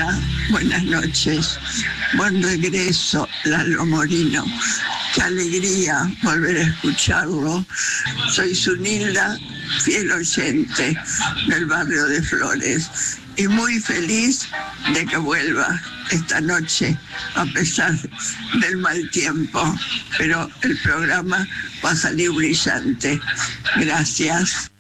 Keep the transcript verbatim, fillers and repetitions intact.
Hola, buenas noches. Buen regreso, Lalo Morino. Qué alegría volver a escucharlo. Soy Zunilda, fiel oyente del barrio de Flores, y muy feliz de que vuelva esta noche, a pesar del mal tiempo. Pero el programa va a salir brillante. Gracias.